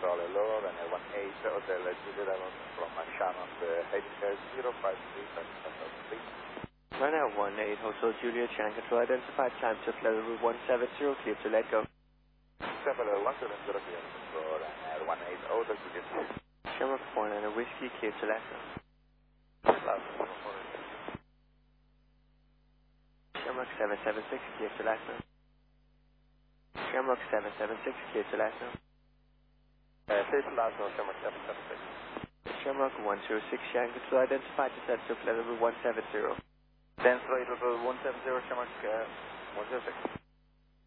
control, hello, runway 18, Hotel Juliet Island from Shannon, heading 053, Runway 18, Hotel Juliet, Shannon Control, identified time to level route 170, clear to let go. 7 1 7 0 clear control, runway 18, Hotel Juliet. Shamrock 49 Whiskey, clear to let go. Shamrock 776, clear to let go. Shamrock 776, clear to let go. Please last on Shamrock 776. Shamrock 106, Shannon Control, identified descent to level route 170. Then flight level 170, Shamrock 106.